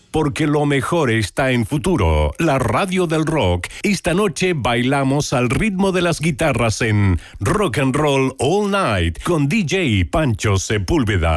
porque lo mejor está en Futuro, la radio del rock. Esta noche bailamos al ritmo de las guitarras en Rock and Roll All Night con DJ Pancho Sepúlveda.